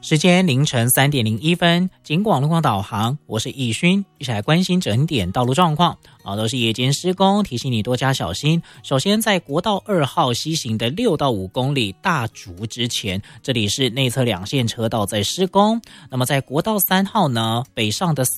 时间凌晨3:01，警广路况导航，我是易勋，一起来关心整点道路状况。都是夜间施工，提醒你多加小心。首先，在国道2号西行的6到5公里大竹之前，这里是内侧2线车道在施工。那么在国道3号呢，北上的